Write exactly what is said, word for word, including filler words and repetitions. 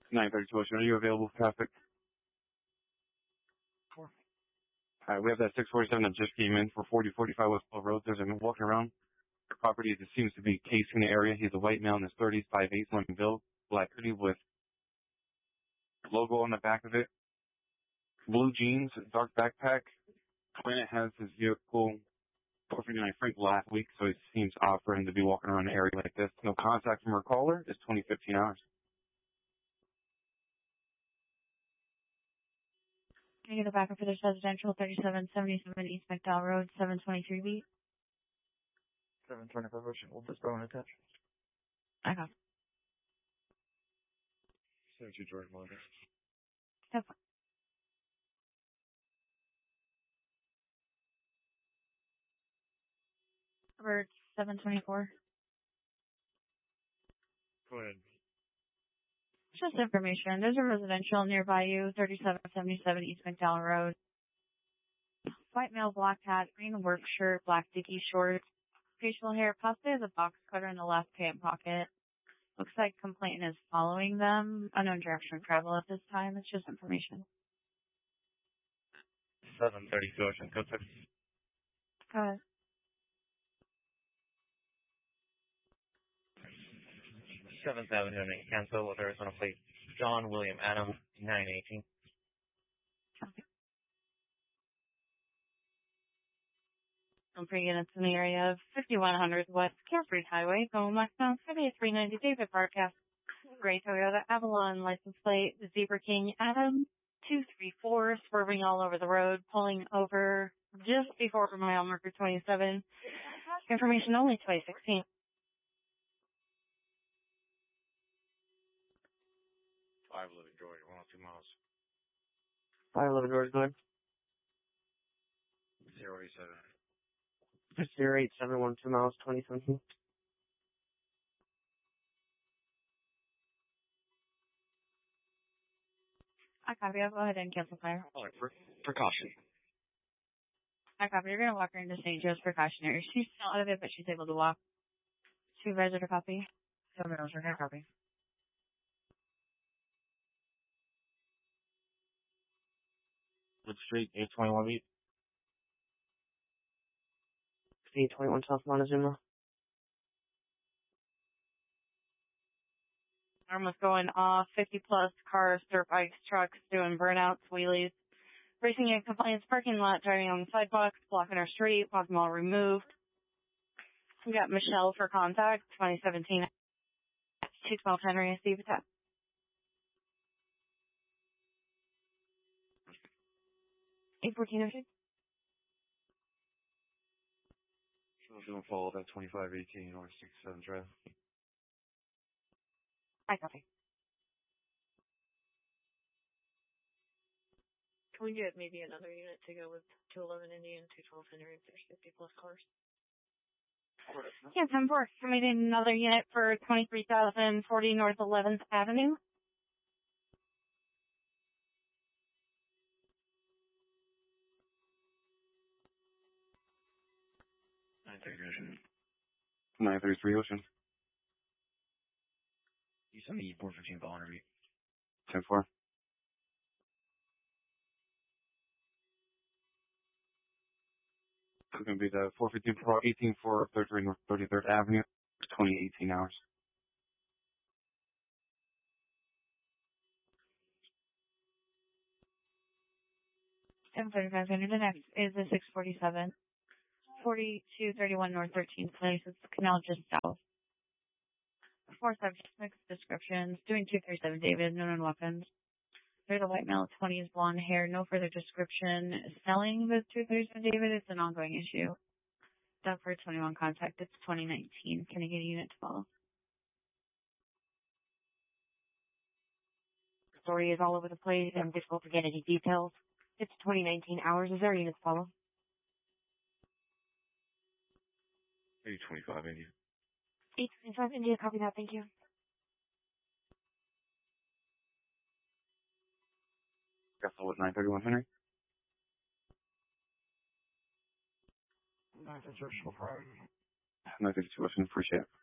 nine thirty-two Ocean, are you available for traffic? Four. Alright, we have that six forty-seven that just came in for forty forty-five West Pole Road. There's a man walking around the property. It seems to be casing the area. He's a white male in his thirties, five eight, one build, black hoodie with logo on the back of it, blue jeans, dark backpack. Client has his vehicle four fifty-nine Frank last week, so it seems odd for him to be walking around the area like this. No contact from our caller. It's twenty fifteen hours. Can I get a backup for this residential, thirty-seven seventy-seven East McDowell Road, seven twenty-three B? seven twenty-five Ocean. We'll just go and attach. I got it. Send you George Monitor. Yep. Robert, seven twenty-four. Go ahead. Just information. There's a residential nearby you, thirty-seven seventy-seven East McDowell Road. White male, black hat, green work shirt, black dicky shorts, facial hair, possibly has a box cutter in the left pant pocket. Looks like complainant is following them. Unknown direction of travel at this time. It's just information. seven thirty-two Ocean. Go six. Go ahead. seventh Avenue in Cancel with Arizona plate. John William Adam, nine eighteen. Okay. I'm bringing it in the area of fifty-one hundred West Carefree Highway, going westbound seventy-three ninety David Park, gray Toyota Avalon license plate, Zebra King Adam, two three four, swerving all over the road, pulling over just before mile marker twenty-seven. Information only twenty sixteen. five eleven George, one oh two miles. five eleven George, go ahead. zero eight seven. zero eight seven one two miles, twenty something. I copy. I'll go ahead and cancel fire. All right, for precaution. I copy. You're going to walk her into Saint Joe's precautionary. She's still out of it, but she's able to walk. Supervisor to copy. Seven hours, okay, copy. Wood Street, eight twenty-one beat. eight twenty-one South Montezuma. Alarm was going off. fifty plus cars, dirt bikes, trucks doing burnouts, wheelies. Racing in compliance parking lot, driving on the sidewalks, blocking our street, walking all removed. We got Michelle for contact, twenty seventeen, two twelve Henry, Steve attack. eight fourteen oh six. So we're going to follow that twenty-five eighteen or sixty-seven drive. I copy. Can we get maybe another unit to go with two eleven Indian, two twelve Henry, if there's fifty plus cars? Yeah, ten four. Coming in another unit for twenty-three thousand forty North eleventh Avenue. nine thirty Ocean. nine thirty-three Ocean. You send me four fifteen ball interview. ten four. It's going to be the four fifteen Pro eighteen for thirty-three North thirty-third Avenue, twenty eighteen hours. seven thirty-five hundred. The next is the six forty-seven. forty-two thirty-one North thirteenth Place. It's the canal just south. Four subjects, mixed descriptions. Doing two thirty-seven David, no known weapons. There's a white male, twenties, blonde hair, no further description. Selling the two thirty-seven David is an ongoing issue. Done for twenty-one contact. It's twenty nineteen. Can I get a unit to follow? The story is all over the place and difficult to get any details. It's twenty nineteen hours. Is there a unit to follow? eight twenty-five India. eight twenty-five India, copy that, thank you. Castle at nine thirty-one Henry. nine thirty-two Ocean. nine thirty-two Ocean, appreciate it.